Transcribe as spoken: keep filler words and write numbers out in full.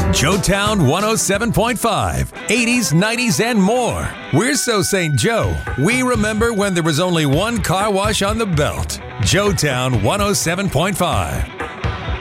Joetown one oh seven point five, eighties, nineties, and more. We're so Saint Joe, we remember when there was only one car wash on the belt. Joetown one oh seven point five.